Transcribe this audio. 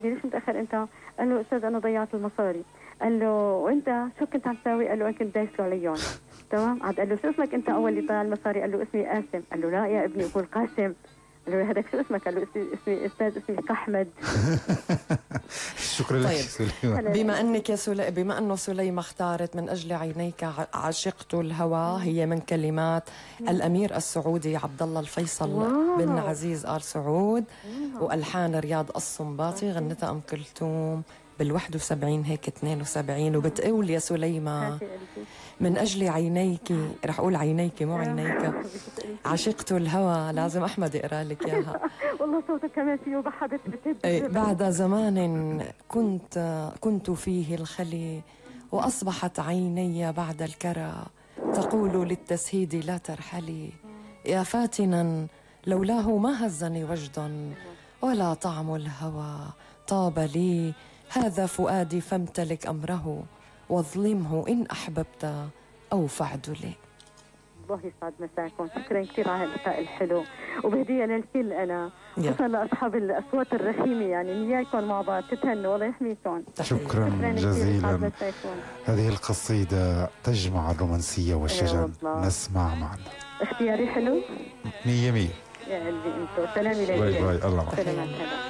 ليش متاخر انت؟ قال له استاذ انا ضيعت المصاري. قال له وانت شو كنت عم تساوي؟ قال له انا كنت دايسه عليهم. تمام. عاد قال له شو اسمك انت اول اللي ضيع المصاري؟ قال له اسمي قاسم. قال له لا يا ابني قول قاسم. قال له هذاك شو اسمك؟ قال له اسمي استاذ اسمي احمد. شكرا لك طيب سليمة. بما انه سليمة اختارت من اجل عينيك عشقت الهوى، هي من كلمات الامير السعودي عبد الله الفيصل بن عزيز آل سعود، والحان رياض السنباطي، غنتها ام كلثوم بال71 هيك 72. وبتقول يا سليمة من أجل عينيك، رح أقول عينيك مو عينيك، عشقت الهوى. لازم أحمد يقرأ لك إياها. والله صوتك كمان فيه بحبت بعد زمان كنت فيه الخلي، وأصبحت عيني بعد الكرى تقول للتسهيد لا ترحلي، يا فاتنا لولاه ما هزني وجد، ولا طعم الهوى طاب لي، هذا فؤادي فامتلك أمره، واظلمه إن أحببت أو فعد لي. الله يسعد مساكم، شكرا كثير على اللقاء الحلو، وبهدية للكل أنا خصوصا لأصحاب الأصوات الرخيمة، يعني إياكم مع بعض تتهنوا، الله يحميكم. شكرا جزيلا. هذه القصيدة تجمع الرومانسية والشجن، نسمع معنا. اختياري حلو 100 100. يا قلبي انتو، سلامي لك. باي باي، الله معك. سلامات.